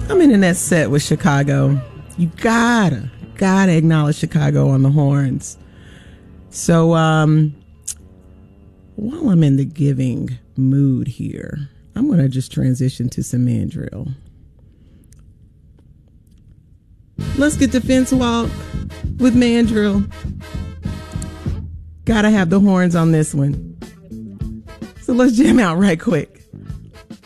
I'm in that set with Chicago. You gotta acknowledge Chicago on the horns. So, while I'm in the giving mood here, I'm going to just transition to some mandrill. Let's get to Fence Walk with mandrill. Gotta have the horns on this one. So let's jam out right quick.